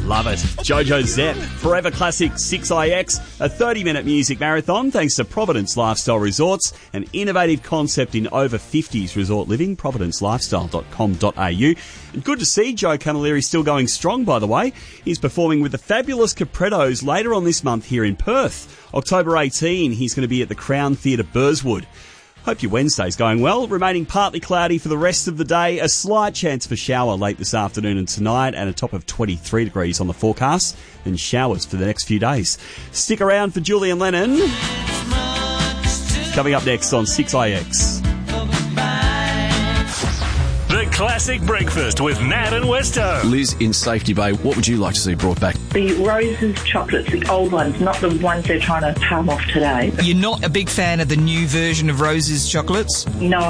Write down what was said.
Love it. Jojo Zepp, Forever Classic 6IX, a 30-minute music marathon thanks to Providence Lifestyle Resorts, an innovative concept in over 50s resort living, providencelifestyle.com.au. And good to see Joe Camilleri still going strong, by the way. He's performing with the fabulous Caprettos later on this month here in Perth. October 18, he's going to be at the Crown Theatre Burswood. Hope your Wednesday's going well. Remaining partly cloudy for the rest of the day. A slight chance for shower late this afternoon and tonight, and a top of 23 degrees on the forecast, and showers for the next few days. Stick around for Julian Lennon. Coming up next on 6IX. The Classic Breakfast with Nat and Westo. Liz in Safety Bay, what would you like to see brought back? The Roses chocolates, the old ones, not the ones they're trying to palm off today. You're not a big fan of the new version of Roses chocolates? No.